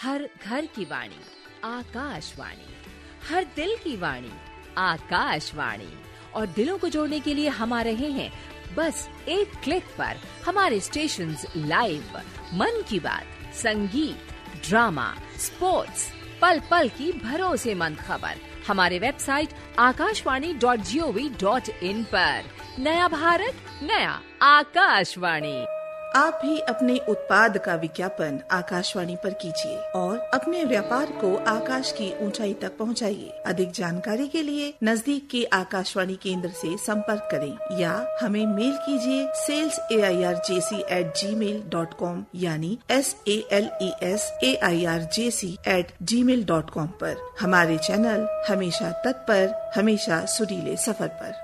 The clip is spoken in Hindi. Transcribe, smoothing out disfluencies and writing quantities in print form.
हर घर की वाणी आकाशवाणी, हर दिल की वाणी आकाशवाणी। और दिलों को जोड़ने के लिए हम आ रहे हैं बस एक क्लिक पर। हमारे स्टेशंस लाइव, मन की बात, संगीत, ड्रामा, स्पोर्ट्स, पल पल की भरोसेमंद खबर हमारे वेबसाइट akashvani.gov.in पर। नया भारत, नया आकाशवाणी। आप भी अपने उत्पाद का विज्ञापन आकाशवाणी पर कीजिए और अपने व्यापार को आकाश की ऊंचाई तक पहुंचाइए। अधिक जानकारी के लिए नजदीक के आकाशवाणी केंद्र से संपर्क करें या हमें मेल कीजिए salesairjc@gmail.com यानी SALESAIRJC@gmail.com पर। हमारे चैनल हमेशा तत्पर, हमेशा सुरीले सफर पर।